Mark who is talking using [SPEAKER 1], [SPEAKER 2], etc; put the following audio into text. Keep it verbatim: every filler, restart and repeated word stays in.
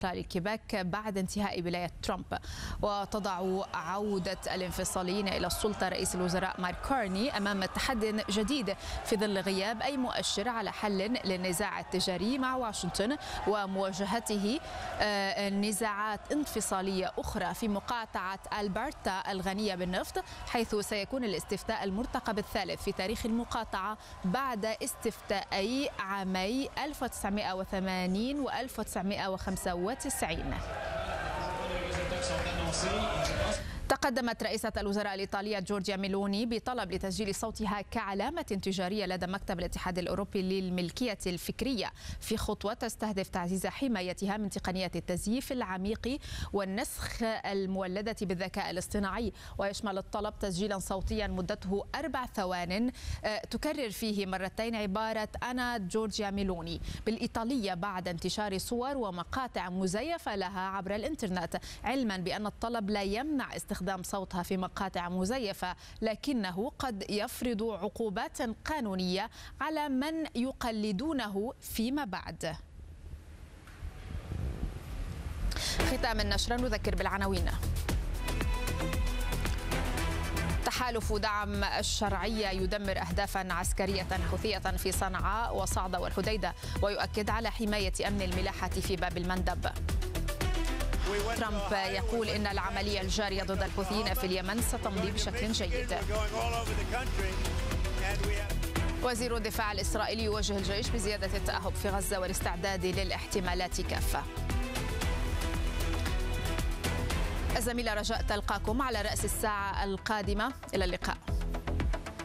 [SPEAKER 1] لكيبيك بعد انتهاء ولاية ترامب. وتضع عودة الانفصاليين إلى السلطة رئيس الوزراء مارك كارني أمام تحد جديد في ظل غياب أي مؤشر على حل للنزاع التجاري مع واشنطن ومواجهته نزاعات انفصالية أخرى في مقاطعة ألبرتا الغنية بالنفط، حيث سيكون الاستفتاء المرتقب الثالث في تاريخ المقاطعة بعد استفتاءي عامي ألف وتسعمائة وثمانين و ألف وتسعمائة وخمسة وتسعين. تقدمت رئيسة الوزراء الإيطالية جورجيا ميلوني بطلب لتسجيل صوتها كعلامة تجارية لدى مكتب الاتحاد الأوروبي للملكية الفكرية في خطوة تستهدف تعزيز حمايتها من تقنيات التزييف العميق والنسخ المولدة بالذكاء الاصطناعي. ويشمل الطلب تسجيلا صوتيا مدته أربع ثوان تكرر فيه مرتين عبارة أنا جورجيا ميلوني بالإيطالية بعد انتشار صور ومقاطع مزيفة لها عبر الإنترنت، علما بأن الطلب لا يمنع استخدام استخدام صوتها في مقاطع مزيفة، لكنه قد يفرض عقوبات قانونية على من يقلدونه فيما بعد. ختام النشرة نذكر بالعناوين. تحالف دعم الشرعية يدمر أهدافا عسكرية حوثية في صنعاء وصعدة والحديدة ويؤكد على حماية أمن الملاحة في باب المندب. ترامب يقول إن العملية الجارية ضد الحوثيين في اليمن ستمضي بشكل جيد. وزير الدفاع الإسرائيلي يوجه الجيش بزيادة التأهب في غزة والاستعداد للاحتمالات كافة. الزميلة رجاء تلقاكم على رأس الساعة القادمة، إلى اللقاء.